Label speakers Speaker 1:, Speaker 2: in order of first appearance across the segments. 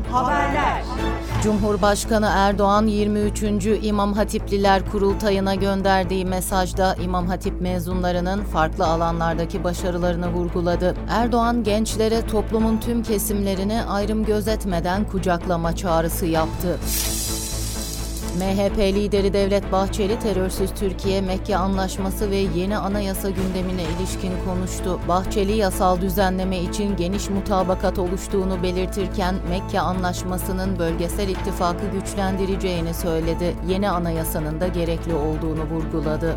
Speaker 1: Haberler.
Speaker 2: Cumhurbaşkanı Erdoğan 23. İmam Hatipliler Kurultayı'na gönderdiği mesajda İmam Hatip mezunlarının farklı alanlardaki başarılarını vurguladı. Erdoğan gençlere toplumun tüm kesimlerini ayrım gözetmeden kucaklama çağrısı yaptı. MHP lideri Devlet Bahçeli, terörsüz Türkiye, Mekke Anlaşması ve yeni anayasa gündemine ilişkin konuştu. Bahçeli, yasal düzenleme için geniş mutabakat oluştuğunu belirtirken Mekke Anlaşması'nın bölgesel ittifakı güçlendireceğini söyledi. Yeni anayasanın da gerekli olduğunu vurguladı.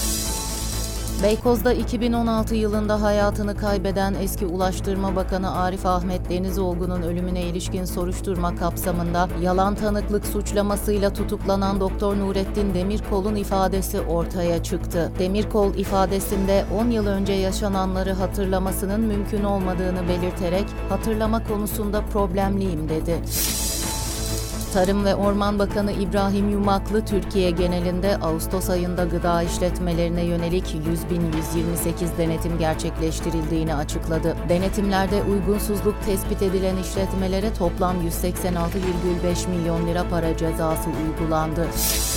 Speaker 2: Beykoz'da 2016 yılında hayatını kaybeden eski Ulaştırma Bakanı Arif Ahmet Denizoğlu'nun ölümüne ilişkin soruşturma kapsamında yalan tanıklık suçlamasıyla tutuklanan Doktor Nurettin Demirkol'un ifadesi ortaya çıktı. Demirkol ifadesinde 10 yıl önce yaşananları hatırlamasının mümkün olmadığını belirterek hatırlama konusunda problemliyim dedi. Tarım ve Orman Bakanı İbrahim Yumaklı, Türkiye genelinde Ağustos ayında gıda işletmelerine yönelik 100.128 denetim gerçekleştirildiğini açıkladı. Denetimlerde uygunsuzluk tespit edilen işletmelere toplam 186,5 milyon lira para cezası uygulandı.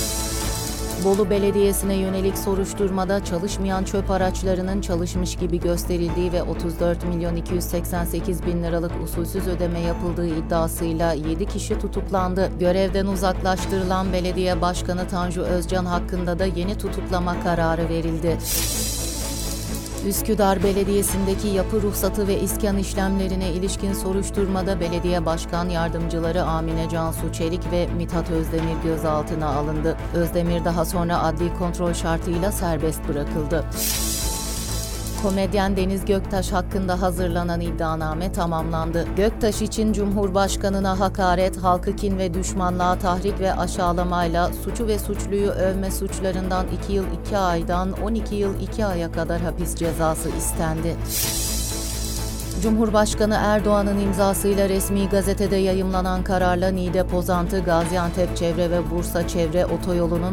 Speaker 2: Bolu Belediyesi'ne yönelik soruşturmada çalışmayan çöp araçlarının çalışmış gibi gösterildiği ve 34.288.000 liralık usulsüz ödeme yapıldığı iddiasıyla 7 kişi tutuklandı. Görevden uzaklaştırılan belediye başkanı Tanju Özcan hakkında da yeni tutuklama kararı verildi. Üsküdar Belediyesi'ndeki yapı ruhsatı ve iskan işlemlerine ilişkin soruşturmada belediye başkan yardımcıları Amine Cansu Çelik ve Mithat Özdemir gözaltına alındı. Özdemir daha sonra adli kontrol şartıyla serbest bırakıldı. Komedyen Deniz Göktaş hakkında hazırlanan iddianame tamamlandı. Göktaş için Cumhurbaşkanına hakaret, halkı kin ve düşmanlığa tahrik ve aşağılamayla suçu ve suçluyu övme suçlarından 2 yıl 2 aydan 12 yıl 2 aya kadar hapis cezası istendi. Cumhurbaşkanı Erdoğan'ın imzasıyla resmi gazetede yayımlanan kararla Niğde Pozantı, Gaziantep Çevre ve Bursa Çevre Otoyolu'nun